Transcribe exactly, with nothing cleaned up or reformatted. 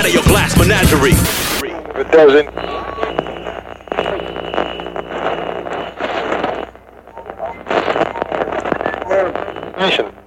out of your glass menagerie. It doesn't. Nation.